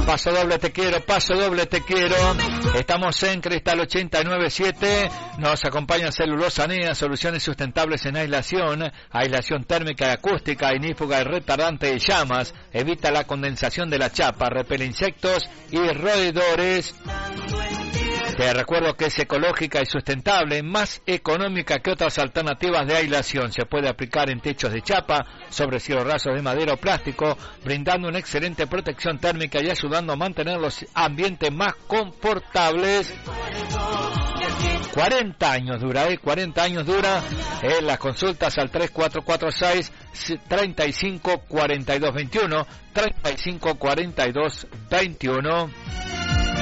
Paso doble te quiero, paso doble te quiero. Estamos en Cristal 89.7. Nos acompaña Celulosa NEA, soluciones sustentables en aislación térmica y acústica, inífuga y retardante de llamas. Evita la condensación de la chapa, repele insectos y roedores. Te recuerdo que es ecológica y sustentable, más económica que otras alternativas de aislación. Se puede aplicar en techos de chapa, sobre cielos rasos de madera o plástico, brindando una excelente protección térmica y ayudando a mantener los ambientes más confortables. 40 años dura, 40 años dura. Las consultas al 3446 35 42 21, 35 42 21.